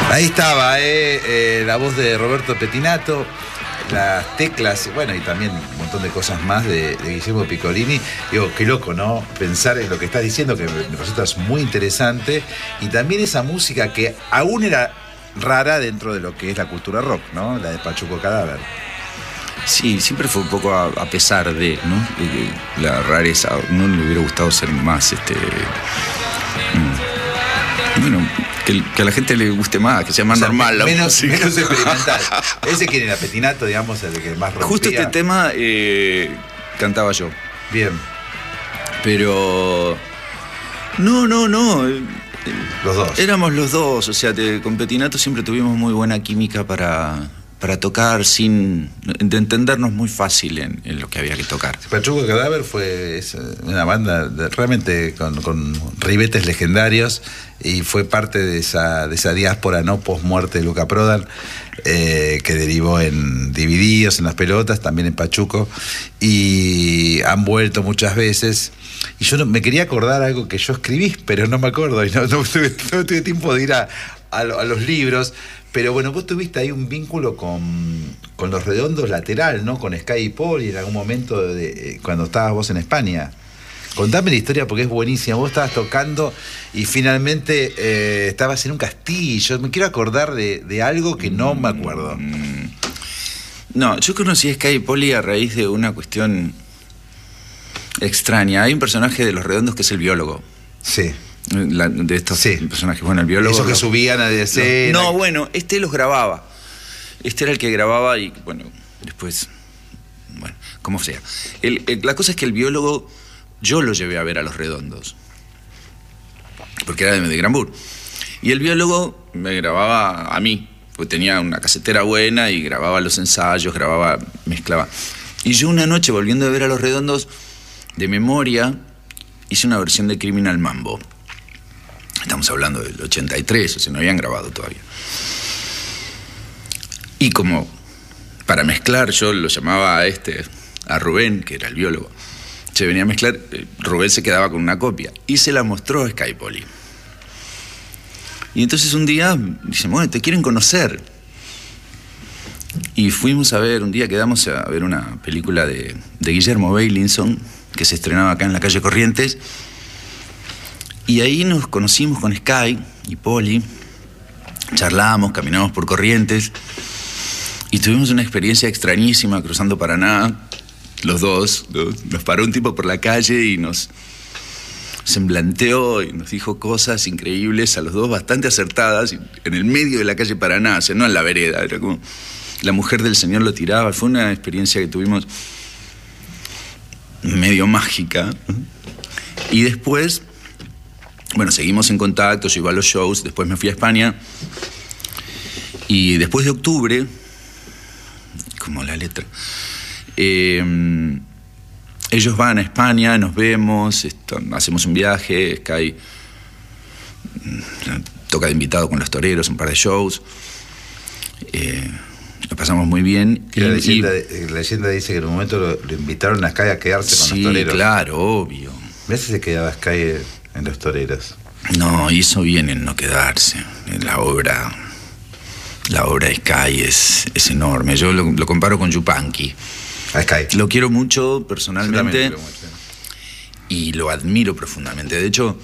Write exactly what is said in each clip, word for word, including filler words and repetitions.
Ahí estaba eh, eh, la voz de Roberto Pettinato, las teclas, bueno, y también un montón de cosas más de, de Guillermo Piccolini. Digo, qué loco, ¿no? Pensar en lo que estás diciendo, que me resulta muy interesante. Y también esa música que aún era rara dentro de lo que es la cultura rock, ¿no? La de Pachuco Cadáver. Sí, siempre fue un poco a, a pesar de, ¿no? De, de la rareza. No le hubiera gustado ser más, este... Mm, bueno, que, que a la gente le guste más, que sea más, o sea, normal la menos, música. Menos experimental. Ese que era Pettinato, digamos, el que más rompía. Justo este tema eh, cantaba yo. Bien. Pero... No, no, no. Los dos. Éramos los dos, o sea, te, con Pettinato siempre tuvimos muy buena química para... para tocar sin... de entendernos muy fácil en, en lo que había que tocar. Pachuco Cadáver fue es una banda de, realmente con, con ribetes legendarios, y fue parte de esa, de esa diáspora, ¿no? Post-muerte de Luca Prodan, eh, que derivó en Divididos, en Las Pelotas, también en Pachuco, y han vuelto muchas veces. Y yo no, me quería acordar algo que yo escribí, pero no me acuerdo, y no, no, tuve, no tuve tiempo de ir a, a, a los libros. Pero bueno, vos tuviste ahí un vínculo con, con Los Redondos lateral, ¿no? Con Sky y Paul, y en algún momento de, de, cuando estabas vos en España. Contame la historia porque es buenísima. Vos estabas tocando y finalmente eh, estabas en un castillo. Me quiero acordar de, de algo que no me acuerdo. No, yo conocí a Sky y Paul a raíz de una cuestión extraña. Hay un personaje de Los Redondos que es el biólogo. Sí. La, de estos sí. personajes, bueno, el biólogo. Esos que lo, subían a D C. No, no, bueno, este los grababa. Este era el que grababa y, bueno, después, bueno, como sea. El, el, la cosa es que el biólogo, yo lo llevé a ver a Los Redondos, porque era de, de Granbur. Y el biólogo me grababa a mí, porque tenía una casetera buena y grababa los ensayos, grababa, mezclaba. Y yo una noche, volviendo a ver a Los Redondos, de memoria, hice una versión de Criminal Mambo. Estamos hablando del ochenta y tres, o sea, no habían grabado todavía. Y como para mezclar, yo lo llamaba a este, a Rubén, que era el biólogo. Se venía a mezclar, Rubén se quedaba con una copia y se la mostró a Sky Poli. Y entonces un día dicen, bueno, te quieren conocer. Y fuimos a ver, un día quedamos a ver una película de, de Guillermo Beilinson, que se estrenaba acá en la calle Corrientes. Y ahí nos conocimos con Sky y Poli, charlamos, caminamos por Corrientes y tuvimos una experiencia extrañísima cruzando Paraná, los dos. Nos paró un tipo por la calle y nos semblanteó y nos dijo cosas increíbles a los dos, bastante acertadas, en el medio de la calle Paraná, o sea, no en la vereda, era como la mujer del señor lo tiraba. Fue una experiencia que tuvimos medio mágica. Y después, bueno, seguimos en contacto, yo iba a los shows, después me fui a España, y después de octubre, como la letra, eh, ellos van a España, nos vemos, esto, hacemos un viaje, Sky toca de invitado con Los Toreros, un par de shows, eh, lo pasamos muy bien. Y, la, leyenda, y, la leyenda dice que en un momento lo, lo invitaron a Sky a quedarse con sí, Los Toreros. Sí, claro, obvio. ¿Ves si se quedaba Sky en Los Toreros? No, hizo bien en no quedarse. La obra, la obra de Sky es, es enorme. Yo lo, lo comparo con Yupanqui. A Sky. Lo quiero mucho personalmente. Lo quiero mucho. Y lo admiro profundamente. De hecho,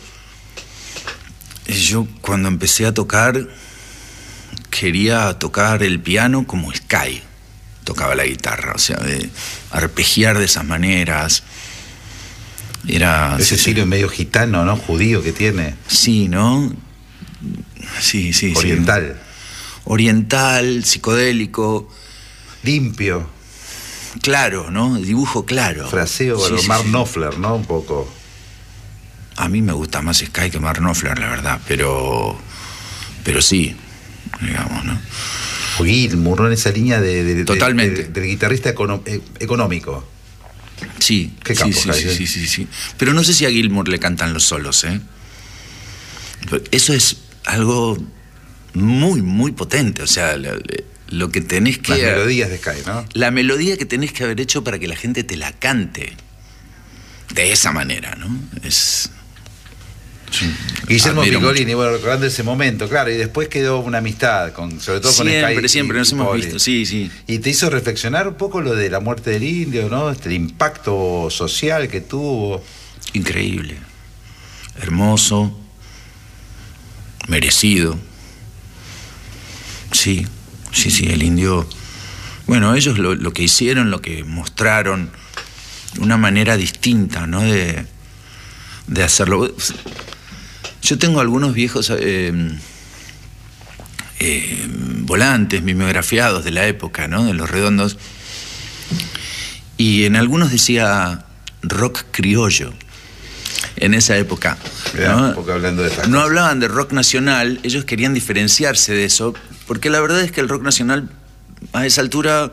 yo cuando empecé a tocar, quería tocar el piano como Sky tocaba la guitarra. O sea, de arpegiar de esas maneras. Era ese estilo sí, medio gitano, ¿no? Judío que tiene. Sí, ¿no? Sí, sí, oriental. Sí. Oriental, psicodélico. Limpio. Claro, ¿no? Dibujo claro. Fraseo, bueno, sí, Mark sí, Knopfler, sí. ¿no? Un poco. A mí me gusta más Sky que Mark Knopfler, la verdad, pero. Pero sí, digamos, ¿no? O Gilmour, ¿no? En esa línea de, de, totalmente. De, de, del guitarrista econo, eh, económico. Sí, ¿Qué campo, sí, sí, sí, sí, sí. Pero no sé si a Gilmour le cantan los solos, ¿eh? Eso es algo muy, muy potente. O sea, lo, lo que tenés que... Las melodías de Sky, ¿no? La melodía que tenés que haber hecho para que la gente te la cante de esa manera, ¿no? Es... Sí. Guillermo Admiro Piccolini, mucho. bueno, recordando ese momento, claro, y después quedó una amistad, con, sobre todo con Sky. Siempre, siempre y- nos y hemos Poli. visto, sí, sí. Y te hizo reflexionar un poco lo de la muerte del indio, ¿no? Este, el impacto social que tuvo. Increíble. Hermoso. Merecido. Sí, sí, sí, el indio. Bueno, ellos lo, lo que hicieron, lo que mostraron, una manera distinta, ¿no? De, de hacerlo. Yo tengo algunos viejos eh, eh, volantes mimeografiados de la época, ¿no? De Los Redondos. Y en algunos decía rock criollo. En esa época. Mirá, ¿no? un poco hablando de estas No cosas. hablaban de rock nacional, ellos querían diferenciarse de eso, porque la verdad es que el rock nacional a esa altura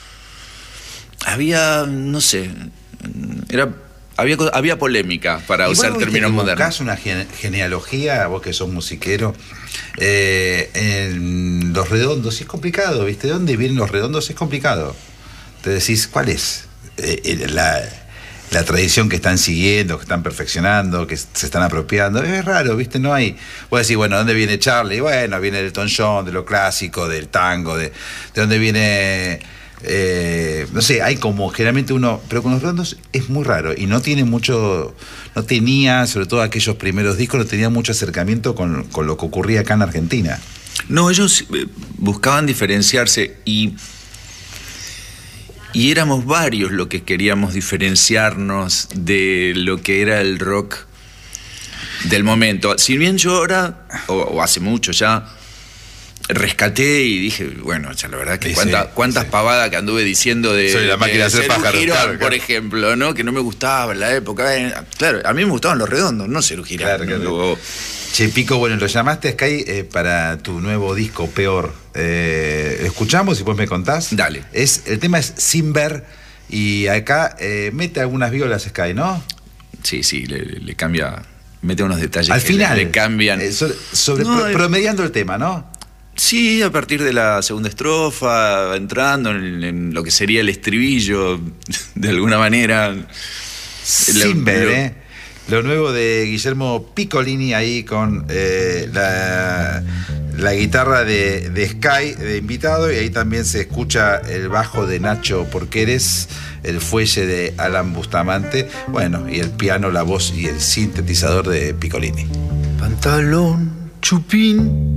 había, no sé, era había, había polémica, para Igual usar viste términos que modernos. buscás una gene- genealogía, vos que sos musiquero, eh, en Los Redondos, y es complicado, ¿viste? ¿De dónde vienen Los Redondos? Es complicado. Te decís, ¿cuál es eh, eh, la, la tradición que están siguiendo, que están perfeccionando, que se están apropiando? Es raro, ¿viste? No hay... Vos decís, bueno, ¿de dónde viene Charlie? Bueno, viene del Elton John, de lo clásico, del tango, de, de dónde viene... Eh, no sé, hay como generalmente uno, pero con Los Redondos es muy raro y no tiene mucho, no tenía, sobre todo aquellos primeros discos, no tenía mucho acercamiento con, con lo que ocurría acá en Argentina. No, ellos eh, buscaban diferenciarse y, y éramos varios los que queríamos diferenciarnos de lo que era el rock del momento. Si bien yo ahora, o, o hace mucho ya, rescaté y dije, bueno, ya la verdad que Sí, cuánta, sí, cuantas sí. pavadas que anduve diciendo de, Soy la máquina de hacer Cerú pájaros, Girán, claro, por claro. ejemplo, ¿no? Que no me gustaba en la época. Eh, Claro, a mí me gustaban Los Redondos, no Cerú Girán. Claro, claro. Luego, Che, Pico, bueno, lo llamaste a Sky eh, para tu nuevo disco, Peor. Eh, ¿lo escuchamos y después me contás? Dale. Es, el tema es Sin Ver y acá eh, mete algunas violas Sky, ¿no? sí, sí, le, le cambia, mete unos detalles Al que final. le, le cambian. eh, sobre sobre No, pro- eh, promediando el tema, ¿no? Sí, a partir de la segunda estrofa, entrando en, en lo que sería el estribillo, de alguna manera. Sin Lo- ver, lo- ¿eh? Lo nuevo de Guillermo Piccolini ahí con eh, la, la guitarra de, de Sky de invitado, y ahí también se escucha el bajo de Nacho Porqueres, el fuelle de Alan Bustamante, bueno, y el piano, la voz y el sintetizador de Piccolini. Pantalón, chupín,